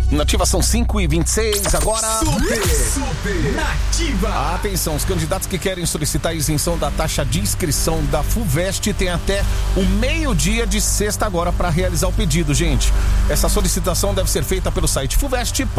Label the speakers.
Speaker 1: Nativa são 5h26, agora...
Speaker 2: Super Nativa.
Speaker 1: Atenção, os candidatos que querem solicitar a isenção da taxa de inscrição da FUVEST têm até o meio-dia de sexta agora para realizar o pedido, gente. Essa solicitação deve ser feita pelo site fuvest.edu.br.